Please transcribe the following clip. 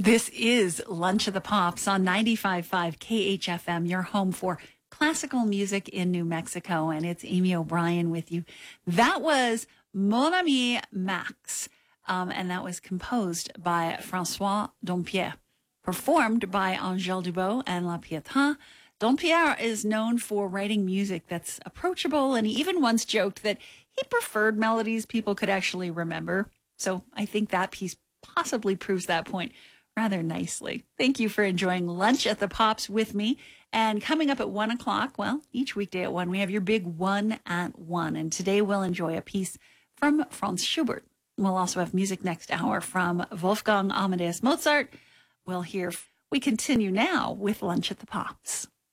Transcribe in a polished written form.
This is Lunch of the Pops on 95.5 KHFM, your home for classical music in New Mexico. And it's Amy O'Brien with you. That was Mon Ami Max, and that was composed by François Dompierre, performed by Angèle Dubot and La Pietà. Dompierre is known for writing music that's approachable, and he even once joked that he preferred melodies people could actually remember. So I think that piece possibly proves that point rather nicely. Thank you for enjoying Lunch at the Pops with me. And coming up at 1 o'clock, well, each weekday at 1, we have your big 1 at 1. And today we'll enjoy a piece from Franz Schubert. We'll also have music next hour from Wolfgang Amadeus Mozart. We continue now with Lunch at the Pops.